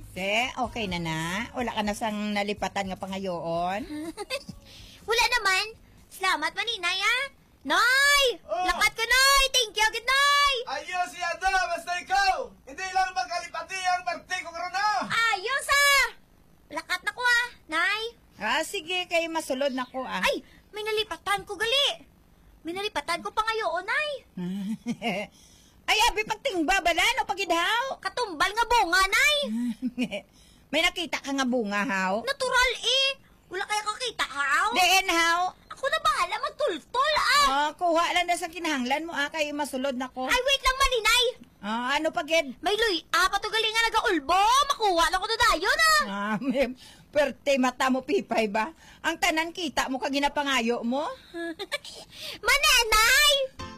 Te, okay na? Wala ka na sang nalipatan nga pangayoon? Wala naman. Salamat maninay, ha? Nay! Oh. Lakat ko, Nay! Thank you, agad, Nay! Ayos si Ada, basta ikaw! Hindi lang magkalipati ang parte ko karon na! Ayos, ha! Lakat na ko, ha? Nay! Sige, kayo masulod na ko Ay! May nalipatan ko, gali! May nalipatan ko pa ngayon, Nay! Ay, abi pagtingba balan o pagidhaw? Katumbal nga bunga, Nay! May nakita ka nga bunga, haw? Natural, eh! Wala kaya kakita, ha? Deen, haw? Ako na bahala magtultol, Kuha lang na sa kinahanglan mo, kayo masulod na ko. Ay, wait lang, maninay! Ano pagid? May luy, patugaling nga nag-ulbo! Makuha lang ko na dayon, Perte mata mo, pipay ba? Ang tanan kita mo kaginapangayo mo? Manenay!